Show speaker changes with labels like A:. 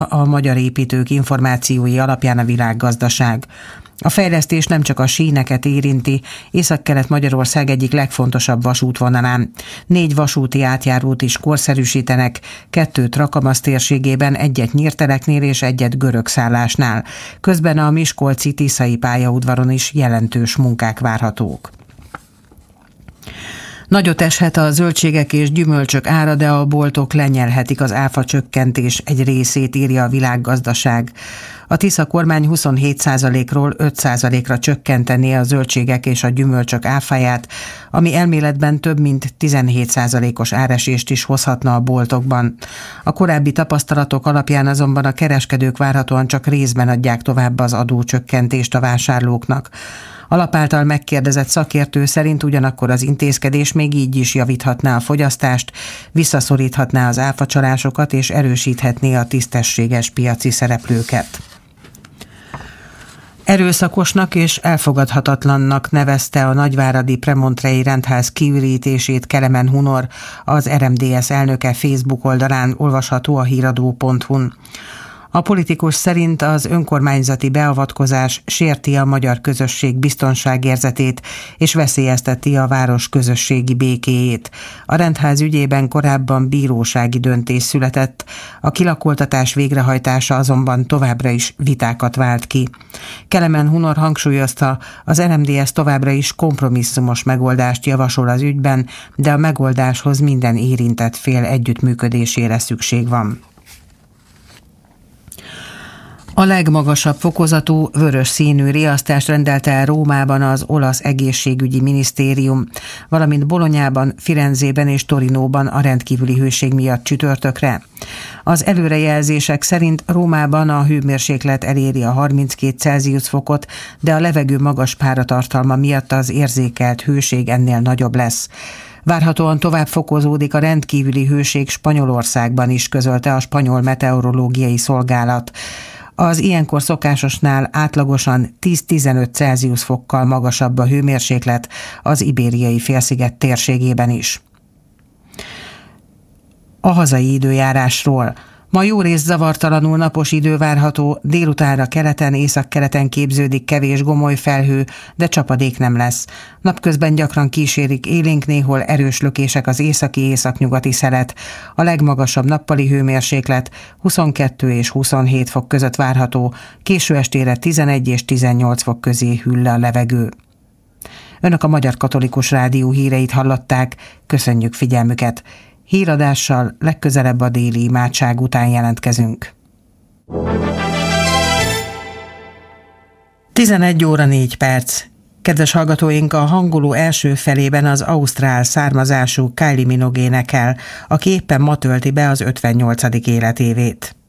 A: a magyar építők információi alapján a világgazdaság. A fejlesztés nem csak a síneket érinti, Észak-Kelet-Magyarország egyik legfontosabb vasútvonalán. 4 vasúti átjárót is korszerűsítenek, 2 Rakamasz térségében, 1 Nyírteleknél és 1 Görögszállásnál. Közben a miskolci-tiszai pályaudvaron is jelentős munkák várhatók. Nagyot eshet a zöldségek és gyümölcsök ára, de a boltok lenyelhetik az áfa csökkentés egy részét, írja a világgazdaság. A Tisza kormány 27%-ról 5%-ra csökkentené a zöldségek és a gyümölcsök áfáját, ami elméletben több mint 17%-os áresést is hozhatna a boltokban. A korábbi tapasztalatok alapján azonban a kereskedők várhatóan csak részben adják tovább az adócsökkentést a vásárlóknak. A lap által megkérdezett szakértő szerint ugyanakkor az intézkedés még így is javíthatná a fogyasztást, visszaszoríthatná az áfacsalásokat és erősíthetné a tisztességes piaci szereplőket. Erőszakosnak és elfogadhatatlannak nevezte a nagyváradi Premontrei rendház kiürítését Kelemen Hunor, az RMDSZ elnöke Facebook oldalán, olvasható a híradó.hu-n. A politikus szerint az önkormányzati beavatkozás sérti a magyar közösség biztonságérzetét és veszélyezteti a város közösségi békéjét. A rendház ügyében korábban bírósági döntés született, a kilakoltatás végrehajtása azonban továbbra is vitákat vált ki. Kelemen Hunor hangsúlyozta, az RMDSZ továbbra is kompromisszumos megoldást javasol az ügyben, de a megoldáshoz minden érintett fél együttműködésére szükség van. A legmagasabb fokozatú vörös színű riasztást rendelte el Rómában az olasz egészségügyi minisztérium, valamint Bolonyában, Firenzében és Torinóban a rendkívüli hőség miatt csütörtökre. Az előrejelzések szerint Rómában a hőmérséklet eléri a 32 Celsius fokot, de a levegő magas páratartalma miatt az érzékelt hőség ennél nagyobb lesz. Várhatóan tovább fokozódik a rendkívüli hőség Spanyolországban is, közölte a spanyol meteorológiai szolgálat. Az ilyenkor szokásosnál átlagosan 10-15 Celsius fokkal magasabb a hőmérséklet az Ibériai félsziget térségében is. A hazai időjárásról. Ma jórészt zavartalanul napos idő várható, délutánra keleten, északkeleten képződik kevés gomoly felhő, de csapadék nem lesz. Napközben gyakran kísérik élénk, néhol erős lökések az északi-északnyugati szelet. A legmagasabb nappali hőmérséklet 22 és 27 fok között várható, késő estére 11 és 18 fok közé hűl le a levegő. Önök a Magyar Katolikus Rádió híreit hallották, köszönjük figyelmüket! Híradással legközelebb a déli imádság után jelentkezünk. 11 óra 4 perc. Kedves hallgatóink, a hangoló első felében az ausztrál származású Kylie Minogue énekel, aki éppen ma tölti be az 58. életévét.